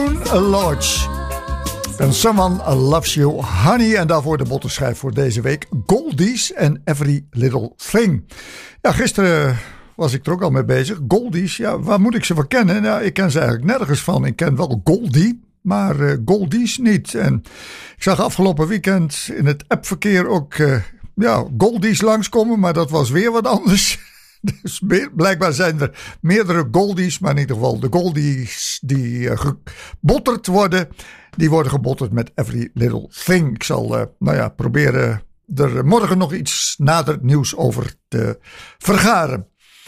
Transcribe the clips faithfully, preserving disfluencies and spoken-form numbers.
June Lodge. And Someone Loves You, Honey. En daarvoor de bottenschijf voor deze week. Goldies and Every Little Thing. Ja, gisteren was ik er ook al mee bezig. Goldies, ja, waar moet ik ze voor kennen? Nou, ik ken ze eigenlijk nergens van. Ik ken wel Goldie, maar uh, Goldies niet. En ik zag afgelopen weekend in het appverkeer ook uh, ja, Goldies langskomen. Maar dat was weer wat anders. Dus blijkbaar zijn er meerdere Goldies, maar in ieder geval de Goldies die uh, gebotterd worden, die worden gebotterd met Every Little Thing. Ik zal uh, nou ja, proberen er morgen nog iets nader nieuws over te vergaren.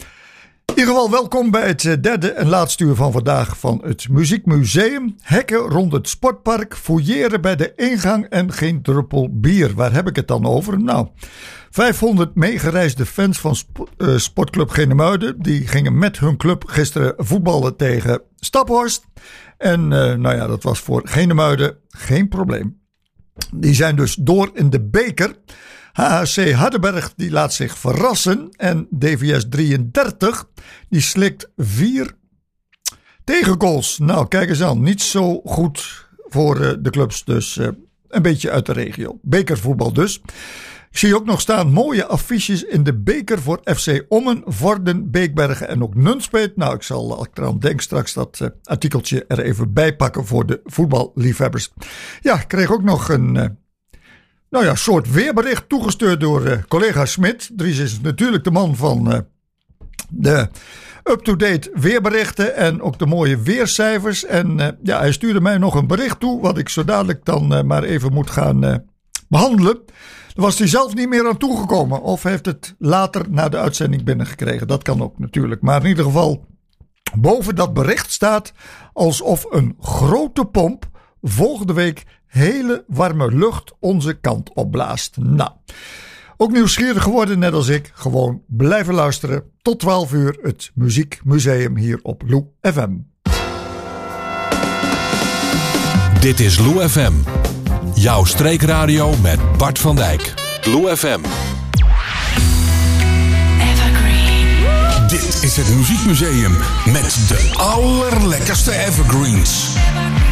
In ieder geval welkom bij het derde en laatste uur van vandaag van het Muziekmuseum. Hekken rond het sportpark, fouilleren bij de ingang en geen druppel bier. Waar heb ik het dan over? Nou, vijfhonderd meegereisde fans van sp- uh, Sportclub Genemuiden, die gingen met hun club gisteren voetballen tegen Staphorst. En uh, nou ja, dat was voor Genemuiden geen probleem. Die zijn dus door in de beker. H H C Hardenberg die laat zich verrassen en D V S drieëndertig die slikt vier tegengoals. Nou, kijk eens aan, niet zo goed voor uh, de clubs, dus uh, een beetje uit de regio. Bekervoetbal dus. Ik zie ook nog staan mooie affiches in de beker voor F C Ommen, Vorden, Beekbergen en ook Nunspeet. Nou, ik zal, als ik eraan denk, straks dat uh, artikeltje er even bij pakken voor de voetballiefhebbers. Ja, ik kreeg ook nog een uh, nou ja, soort weerbericht toegestuurd door uh, collega Smit. Dries is natuurlijk de man van uh, de up-to-date weerberichten en ook de mooie weercijfers. En uh, ja, hij stuurde mij nog een bericht toe, wat ik zo dadelijk dan uh, maar even moet gaan uh, behandelen. Daar was hij zelf niet meer aan toegekomen of heeft het later na de uitzending binnengekregen. Dat kan ook natuurlijk. Maar in ieder geval, boven dat bericht staat alsof een grote pomp volgende week hele warme lucht onze kant opblaast. Nou, ook nieuwsgierig geworden net als ik. Gewoon blijven luisteren. Tot twaalf uur het Muziekmuseum hier op Lou F M. Dit is Lou F M. Jouw streekradio met Bart van Dijk. Lou F M. Evergreen. Dit is het Muziekmuseum met de allerlekkerste evergreens.